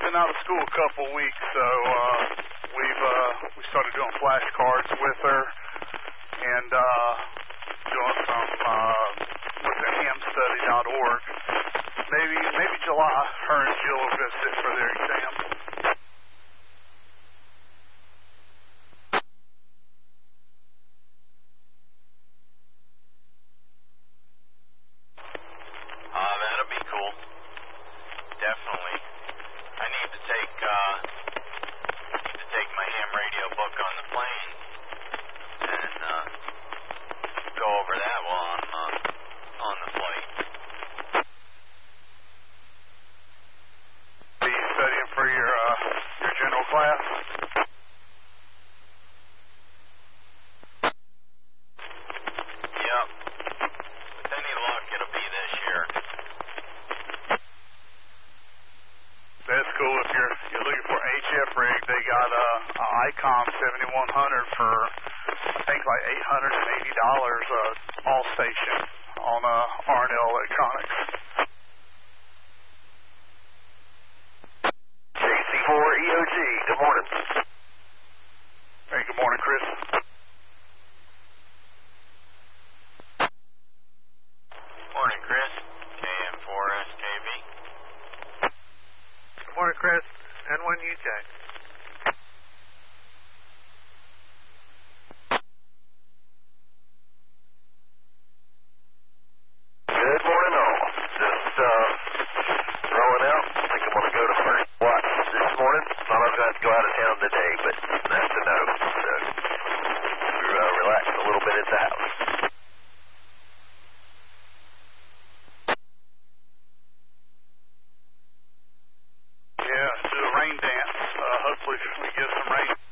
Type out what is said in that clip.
been out of school a couple weeks, so we started doing flashcards with her and doing some what's at hamstudy.org. Maybe July, her and Jill will go sit for their exam. That'll be cool. Definitely. I need to take my ham radio book on the plane and go over that while I'm on the flight. Are you studying for your general class? Yep. With any luck, it'll be this year. That's cool. If you're looking for HF rig, they got a ICOM 7100 for I think like $880 all station on R&L Electronics. JC4EOG, good morning. Hey, good morning, Chris. Morning, Chris. KM4SKV. Good morning, Chris. N1UJ. Good morning, all. Just rolling out. I think I'm going to go to first watch this morning. Thought I was going to have to go out of town today, but that's a no. So we're relaxing a little bit at the house. Yeah, do a rain dance. Hopefully we get some rain.